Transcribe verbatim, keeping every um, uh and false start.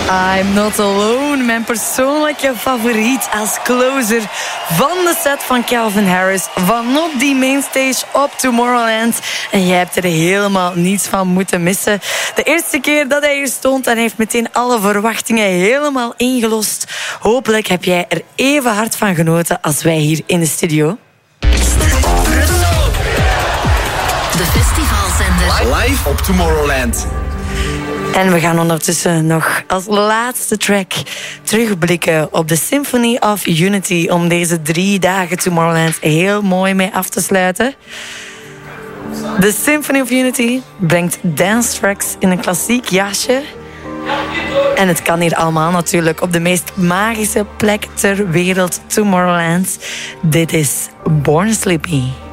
I'm Not Alone, mijn persoonlijke favoriet als closer van de set van Calvin Harris. Vanop die mainstage op Tomorrowland. En jij hebt er helemaal niets van moeten missen. De eerste keer dat hij hier stond en heeft meteen alle verwachtingen helemaal ingelost. Hopelijk heb jij er even hard van genoten als wij hier in de studio. De festivalzender. Live op Tomorrowland. En we gaan ondertussen nog als laatste track terugblikken op de Symphony of Unity om deze drie dagen Tomorrowland heel mooi mee af te sluiten. De Symphony of Unity brengt dance tracks in een klassiek jasje. En het kan hier allemaal natuurlijk op de meest magische plek ter wereld, Tomorrowland. Dit is Born Slippy.